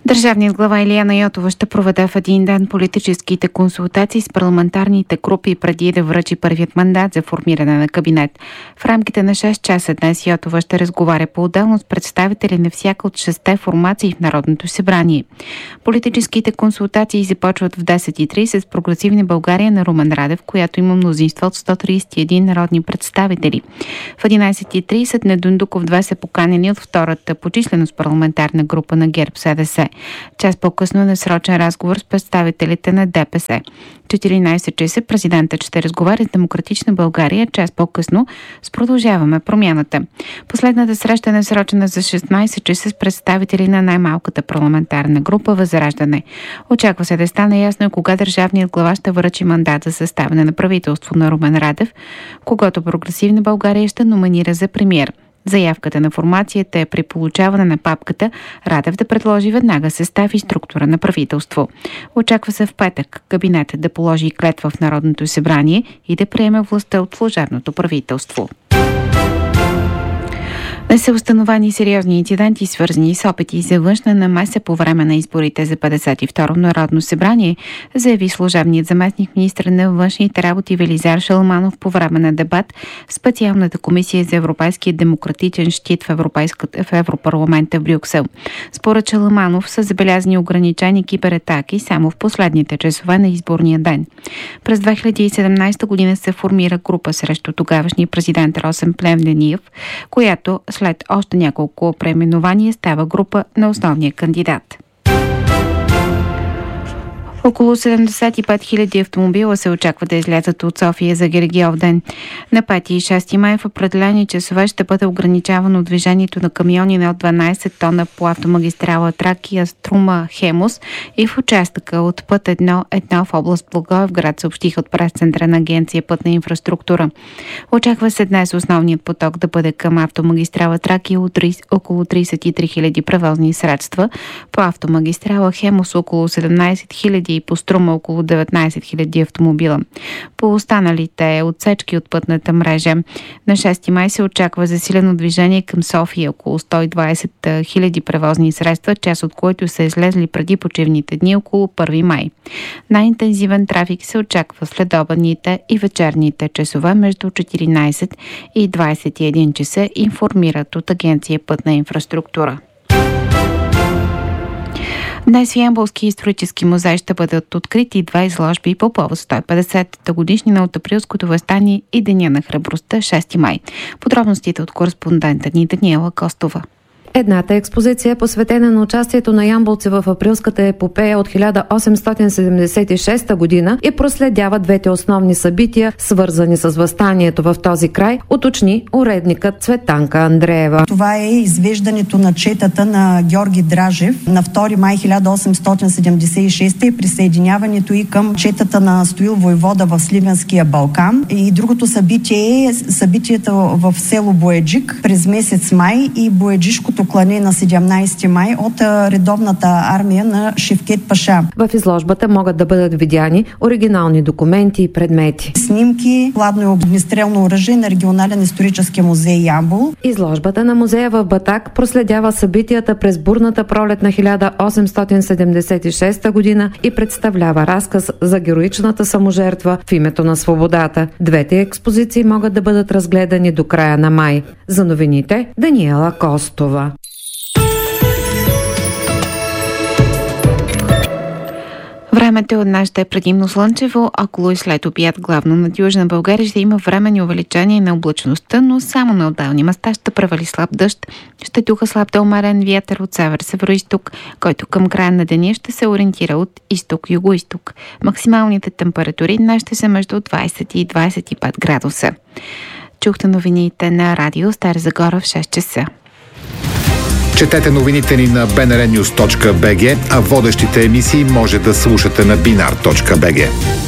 Държавният глава Илияна Йотова ще проведе в един ден политическите консултации с парламентарните групи преди да връчи първият мандат за формиране на кабинет. В рамките на 6 часа днес Йотова ще разговаря по-отделно с представители на всяка от 6 формации в Народното събрание. Политическите консултации започват в 10:30 с Прогресивна България на Румен Радев, която има мнозинство от 131 народни представители. В 11:30 на Дундуков 2 са поканени от втората по численост парламентарна група на ГЕРБ-СДС. Час по-късно е насрочен разговор с представителите на ДПС. 14 часа президентът ще разговаря с Демократична България, час по-късно с Продължаваме промяната. Последната среща е насрочена за 16 часа с представители на най-малката парламентарна група Възраждане. Очаква се да стане ясно кога държавният глава ще връчи мандат за съставяне на правителство на Румен Радев, когато Прогресивна България ще номинира за премиер. Заявката на формацията е при получаване на папката Радев да предложи веднага състав и структура на правителство. Очаква се в петък кабинетът да положи клетва в Народното събрание и да приеме властта от служебното правителство. Не са установени сериозни инциденти, свързани с опити за външна намеса по време на изборите за 52-ро Народно събрание, заяви служебният заместник-министър на външните работи Велизар Шаламанов по време на дебат в специалната комисия за европейския демократичен щит в Европарламента в Брюксел. Според Шаламанов са забелязани ограничени кибератаки само в последните часове на изборния ден. През 2017 година се формира група срещу тогавашния президент Росен Плевнелиев, която след още няколко преименования става група на основния кандидат. Около 75 000 автомобила се очаква да излязат от София за Гергьов ден. На 5 и 6 май в определени часове ще бъде ограничавано движението на камиони над 12 тона по автомагистрала Тракия, Струма, Хемус и в участъка от път 1 в област Благоевград, съобщиха от пресцентъра на Агенция Пътна инфраструктура. Очаква се днес основният поток да бъде към автомагистрала Тракия от около 33 000 превозни средства, по автомагистрала Хемус около 17 000 и по Струма около 19 000 автомобила. По останалите отсечки от пътната мрежа на 6 май се очаква засилено движение към София, около 120 000 превозни средства, част от които са излезли преди почивните дни около 1 май. Най-интензивен трафик се очаква в следобедните и вечерните часове между 14 и 21 часа, информират от Агенция Пътна инфраструктура. Днес в Ямболски исторически музей ще бъдат открити 2 изложби по повод 150-та годишнина от Априлското въстание и Деня на храбростта 6 май. Подробностите от кореспондента ни Даниела Костова. Едната експозиция е посветена на участието на ямболци в Априлската епопея от 1876 година и проследява двете основни събития, свързани с въстанието в този край, уточни уредникът Цветанка Андреева. Това е извеждането на четата на Георги Дражев на 2 май 1876 и присъединяването и към четата на Стоил войвода в Сливенския Балкан. И другото събитие е събитието в село Бояджик през месец май и Бояджишкото клане на 17 май от редовната армия на Шевкет Паша. В изложбата могат да бъдат видяни оригинални документи и предмети. Снимки, хладно и огнестрелно оръжие на Регионален исторически музей Ямбол. Изложбата на музея в Батак проследява събитията през бурната пролет на 1876 година и представлява разказ за героичната саможертва в името на свободата. Двете експозиции могат да бъдат разгледани до края на май. За новините Даниела Костова. Времето от днес ще е предимно слънчево, около и след обяд главно над Южна България ще има временни увеличение на облачността, но само на отделни места ще превали слаб дъжд. Ще духа слаб до умерен вятър от север-североизток, който към края на деня ще се ориентира от изток-югоизток. Максималните температури днес ще са между 20 и 25 градуса. Чухте новините на радио Стара Загора в 6 часа. Четете новините ни на bnrnews.bg, а водещите емисии може да слушате на binar.bg.